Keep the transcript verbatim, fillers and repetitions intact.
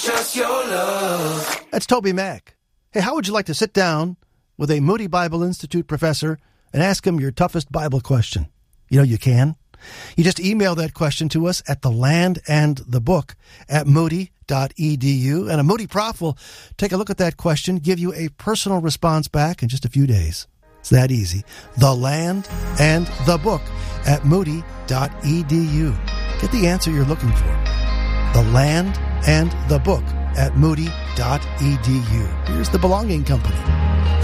Just your love. That's Toby Mac. Hey, how would you like to sit down with a Moody Bible Institute professor and ask him your toughest Bible question? You know, you can. You just email that question to us at the land and the book at moody dot e d u, and a Moody Prof will take a look at that question, give you a personal response back in just a few days. It's that easy. The land and the book at moody dot e d u. Get the answer you're looking for. The land and the book at moody dot e d u. Here's the Belonging Company.